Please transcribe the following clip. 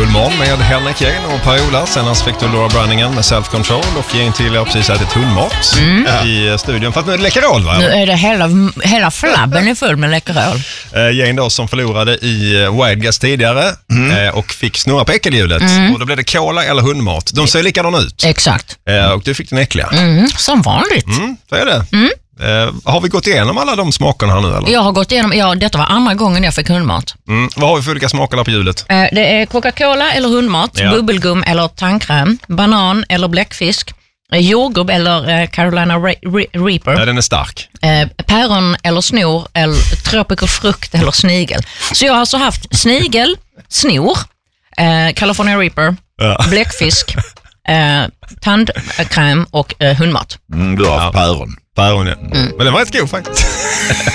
Hundmorgon med Henrik Jägen och Per-Ola. Senast fick du Laura Branningen med Self Control och Jane till har precis ätit hundmat i studion. För att nu är det Läkerol, va? Nu är det hela flabben är full med Läkerol. Jane då som förlorade i Widegas tidigare och fick snurra på äckelhjulet. Och då blev det cola eller hundmat. De ser likadana ut. Exakt. Och du fick den äckliga. Som vanligt. Så är det. Har vi gått igenom alla de smakerna här nu, eller? Jag har gått igenom, detta var andra gången jag fick hundmat. Vad har vi för olika smaker där på hjulet? Det är Coca-Cola eller hundmat, bubbelgum eller tandkräm, banan eller bläckfisk, jordgubb eller Carolina Reaper. Ja, den är stark. Päron eller snor eller tropical frukt eller snigel. Så jag har alltså haft snigel, snor, California Reaper, bläckfisk, tandkräm och hundmat. Du har haft päron. Päron, ja. Men den var rätt god faktiskt.